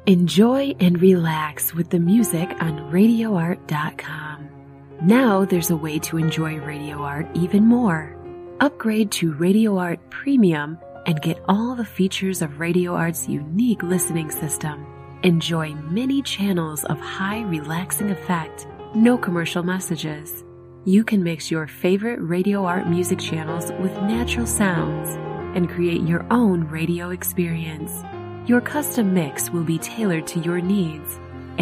Enjoy and relax with the music on RadioArt.com. Now there's a way to enjoy Radio Art even more. Upgrade to Radio Art Premium and get all the features of Radio Art's unique listening system. Enjoy many channels of high relaxing effect, no commercial messages. You can mix your favorite Radio Art music channels with natural sounds and create your own radio experience. Your custom mix will be tailored to your needs